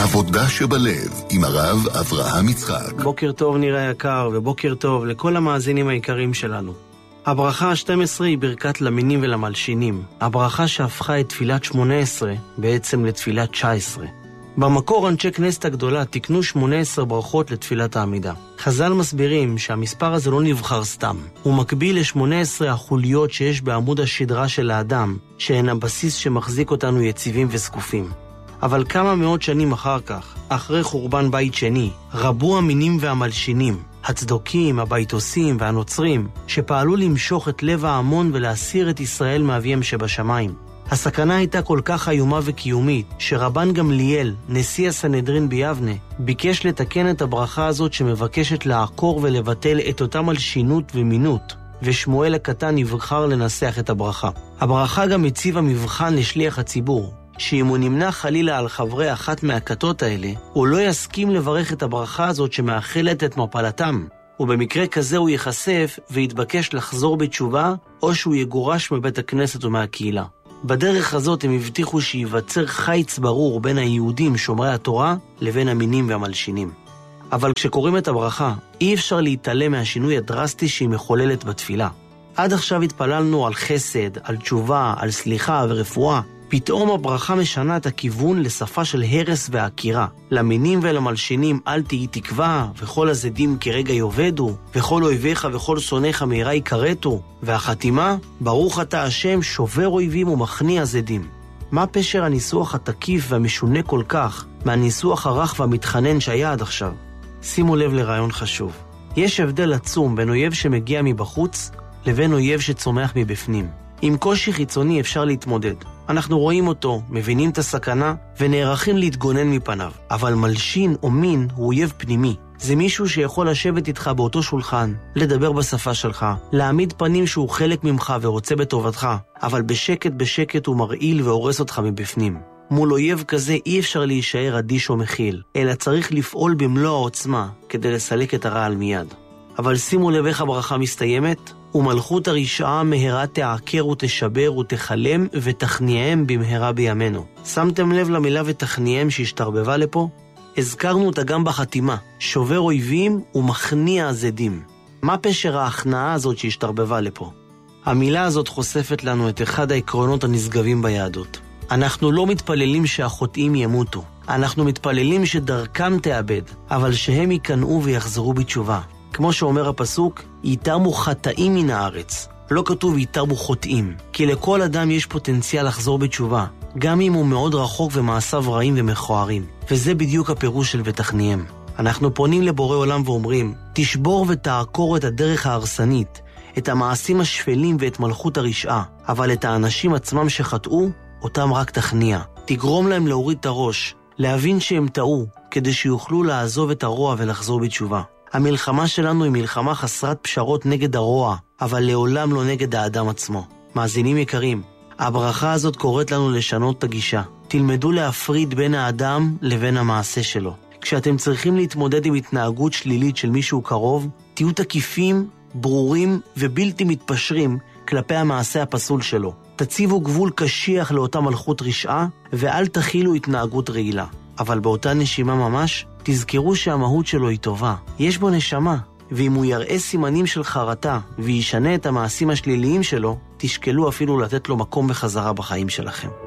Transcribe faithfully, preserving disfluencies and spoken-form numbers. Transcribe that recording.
עבודה שבלב עם הרב אברהם יצחק. בוקר טוב נראה יקר, ובוקר טוב לכל המאזינים היקרים שלנו. הברכה ה-שתים עשרה היא ברכת למינים ולמלשינים, הברכה שהפכה את תפילת שמונה עשרה בעצם לתפילת תשע עשרה. במקור אנשי כנסת הגדולה תקנו שמונה עשרה ברכות לתפילת העמידה. חז"ל מסבירים שהמספר הזה לא נבחר סתם. הוא מקביל ל-שמונה עשרה החוליות שיש בעמוד השדרה של האדם, שהן הבסיס שמחזיק אותנו יציבים וסקופים. אבל כמה מאות שנים אחר כך, אחרי חורבן בית שני, רבו המינים והמלשינים, הצדוקים, הביתוסים והנוצרים, שפעלו למשוך את לב ההמון ולהסיר את ישראל מאביהם שבשמיים. הסכנה הייתה כל כך איומה וקיומית, שרבן גמליאל, נשיא הסנהדרין ביבנה, ביקש לתקן את הברכה הזאת שמבקשת לעקור ולבטל את אותה מלשינות ומינות, ושמואל הקטן נבחר לנסח את הברכה. הברכה גם הציבה מבחן לשליח הציבור, שאם הוא נמנע חלילה על חברי אחת מהכתות האלה, הוא לא יסכים לברך את הברכה הזאת שמאחלת את מפלתם, ובמקרה כזה הוא ייחשף ויתבקש לחזור בתשובה, או שהוא יגורש מבית הכנסת ומהקהילה. בדרך הזאת הם הבטיחו שיווצר חיץ ברור בין היהודים שומרי התורה לבין המינים והמלשינים. אבל כשקוראים את הברכה, אי אפשר להתעלם מהשינוי הדרסטי שהיא מחוללת בתפילה. עד עכשיו התפללנו על חסד, על תשובה, על סליחה ורפואה. פתאום הברכה משנה את הכיוון לשפה של הרס והעקירה. למינים ולמלשינים אל תהי תקווה, וכל הזדים כרגע יובדו, וכל אויביך וכל שונאיך מהרה יקרתו. והחתימה, ברוך אתה השם שובר אויבים ומכניע זדים. מה פשר הניסוח התקיף והמשונה כל כך מהניסוח הרך והמתחנן שהיה עד עכשיו? שימו לב לרעיון חשוב. יש הבדל עצום בין אויב שמגיע מבחוץ לבין אויב שצומח מבפנים. עם קושי חיצוני אפשר להתמודד. אנחנו רואים אותו, מבינים את הסכנה ונערכים להתגונן מפניו. אבל מלשין או מין הוא אויב פנימי. זה מישהו שיכול לשבת איתך באותו שולחן, לדבר בשפה שלך, להעמיד פנים שהוא חלק ממך ורוצה בטובתך, אבל בשקט בשקט הוא מרעיל והורס אותך מבפנים. מול אויב כזה אי אפשר להישאר אדיש או מכיל, אלא צריך לפעול במלוא העוצמה כדי לסלק את הרעל מיד. אבל שימו לב איך הברכה מסתיימת, ומלכות הרשעה מהרה תעקר ותשבר ותחלם ותכניעם במהרה בימינו. שמתם לב למילה ותכניעם שהשתרבבה לפה? הזכרנו אותה גם בחתימה, שובר אויבים ומכניע זדים. מה פשר ההכנעה הזאת שהשתרבבה לפה? המילה הזאת חושפת לנו את אחד העקרונות הנשגבים ביהדות. אנחנו לא מתפללים שהחוטאים ימותו. אנחנו מתפללים שדרכם תאבד, אבל שהם יקנאו ויחזרו בתשובה. כמו שאומר הפסוק, יתרמו חטאים מן הארץ. לא כתוב יתרמו חוטאים, כי לכל אדם יש פוטנציאל לחזור בתשובה, גם אם הוא מאוד רחוק ומעשיו רעים ומכוערים. וזה בדיוק הפירוש של ותכניעם. אנחנו פונים לבורא עולם ואומרים, תשבור ותעקור את הדרך ההרסנית, את המעשים השפלים ואת מלכות הרשעה, אבל את האנשים עצמם שחטאו, אותם רק תכניע. תגרום להם להוריד את הראש, להבין שהם טעו, כדי שיוכלו לעזוב את הרוע ולחזור בתשובה. המלחמה שלנו היא מלחמה חסרת פשרות נגד הרוע, אבל לעולם לא נגד האדם עצמו. מאזינים יקרים, הברכה הזאת קוראת לנו לשנות את הגישה. תלמדו להפריד בין האדם לבין המעשה שלו. כשאתם צריכים להתמודד עם התנהגות שלילית של מישהו קרוב, תהיו תקיפים, ברורים ובלתי מתפשרים כלפי המעשה הפסול שלו. תציבו גבול קשיח לאותה מלכות רשעה, ואל תחילו התנהגות רעילה. אבל באותה נשימה ממש, תזכרו שהמהות שלו היא טובה. יש בו נשמה, ואם הוא יראה סימנים של חרטה וישנה את המעשים השליליים שלו, תשקלו אפילו לתת לו מקום בחזרה בחיים שלכם.